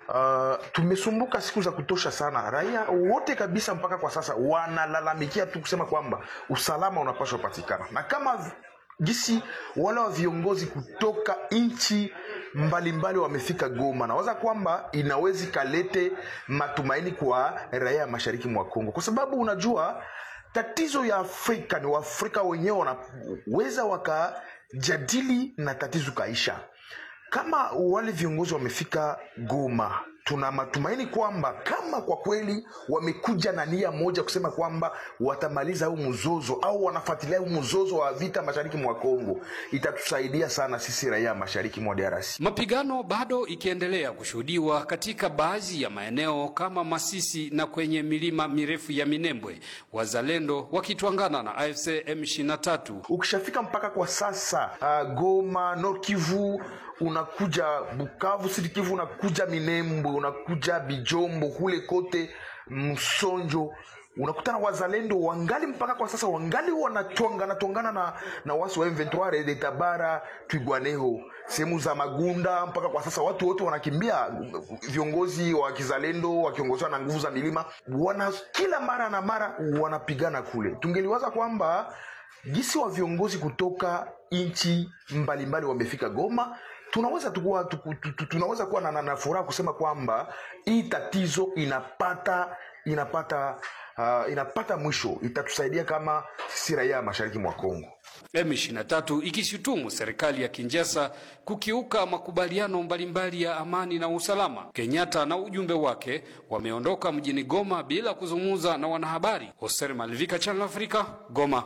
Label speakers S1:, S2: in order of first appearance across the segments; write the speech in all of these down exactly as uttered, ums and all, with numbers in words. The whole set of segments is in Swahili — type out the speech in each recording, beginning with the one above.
S1: Uh, tumesumbuka siku za kutosha sana. Raia wote kabisa mpaka kwa sasa wanalalamikia tu kusema kwamba usalama unapaswa patikana. Na kama gisi wale wa viongozi kutoka nchi mbalimbali wamefika Goma, nawaza kwamba inawezi kalete matumaini kwa raia mashariki mwa Kongo. Kwa sababu unajua tatizo ya Afrika ni Waafrika wenyewe wanaweza wakajadili na tatizo kaisha. Kama wale viongozi wamefika Goma, tuna matumaini kwamba kama kwa kweli wamekuja na nia moja kusema kwamba watamaliza huu mzozo au wanafuatilia huu mzozo wa vita mashariki mwa Kongo, itatusaidia sana sisi raia mashariki mwa D R C.
S2: Mapigano bado ikiendelea kushuhudiwa katika baadhi ya maeneo kama Masisi na kwenye milima mirefu ya Minembwe, wazalendo wakitwangana na A F C M ishirini na tatu.
S1: Ukishafika mpaka kwa sasa uh, Goma, Nord Kivu, unakuja Bukavu, Sud Kivu, unakuja Minembwe, unakuja Bijombo, kule kote Msonjo, unakutana wazalendo wangali mpaka kwa sasa wangali wanatwangana tongana na na wasi wa M ishirini na tatu, de Tabara, Twigwaneho, sehemu za Magunda. Mpaka kwa sasa watu wote wanakimbia, viongozi wa kizalendo wakiongozwa na nguvu za milima wana kila mara na mara wanapigana kule. Tungeliwaza kwamba gisi wa viongozi kutoka nchi mbalimbali wamefika Goma, tunaweza tukua, tuku, tuku, tunaweza kuwa na, na, na furaha kusema kwamba hii tatizo inapata inapata uh, inapata mwisho, itatusaidia kama sisi raia mashariki mwa Kongo.
S2: M ishirini na tatu ikishutumu serikali ya Kinshasa kukiuka makubaliano mbalimbali ya amani na usalama. Kenyatta na ujumbe wake wameondoka mjini Goma bila kuzungumza na wanahabari. Hoser Malvika, Channel Africa, Goma.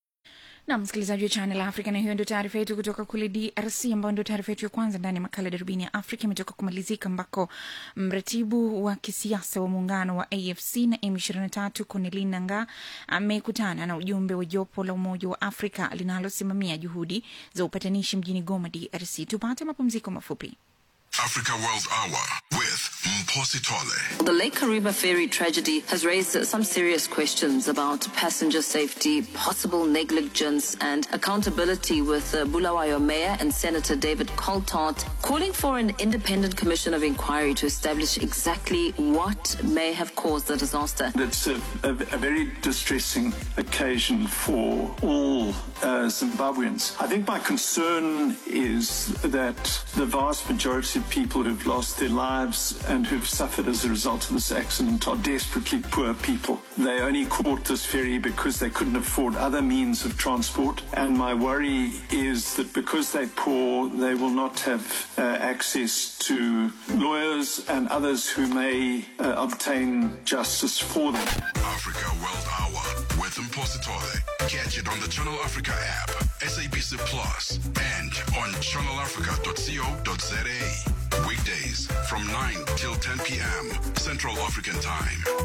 S3: Na msikilizaji wa Channel Africa, na hiyo ndio taarifa yetu kutoka kule D R C, ambayo ndio taarifa yetu ya kwanza ndani ya makala Darubini ya Afrika imetoka kumalizika, ambako mratibu wa kisiasa wa muungano wa A F C na M ishirini na tatu Corneille Nangaa amekutana na ujumbe wa jopo la Umoja wa Afrika linalosimamia juhudi za upatanishi mjini Goma, D R C. Tupate mapumziko mafupi.
S4: Africa World Hour with Mposi Tole.
S5: The Lake Kariba ferry tragedy has raised some serious questions about passenger safety, possible negligence and accountability, with uh, Bulawayo Mayor and Senator David Coltart calling for an independent commission of inquiry to establish exactly what may have caused the disaster.
S6: It's a, a, a very distressing occasion for all uh, Zimbabweans. I think my concern is that the vast majority of people who've lost their lives and who've suffered as a result of this accident are desperately poor people. They only caught this ferry because they couldn't afford other means of transport, and my worry is that because they're poor, they will not have uh, access to lawyers and others who may uh, obtain justice for them.
S4: Africa World Hour with Mposi Tole. Catch it on the Channel Africa app, S A B C Plus, and on channel africa dot co dot za. Weekdays from nine till ten p.m. Central African Time.